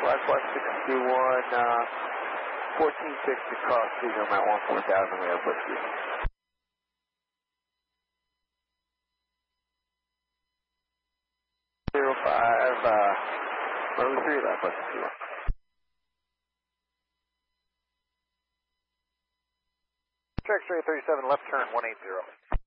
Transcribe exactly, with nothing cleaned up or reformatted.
Likewise, sixty-one, uh, fourteen six to cross signal, Mount one four thousand, we have push you. Zero five, uh, runway three, left, push you. X-ray thirty-seven, left turn, one eight zero.